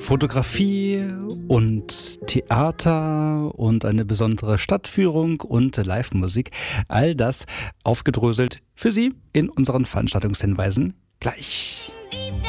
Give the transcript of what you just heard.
Fotografie und Theater und eine besondere Stadtführung und Live-Musik. All das aufgedröselt für Sie in unseren Veranstaltungshinweisen gleich.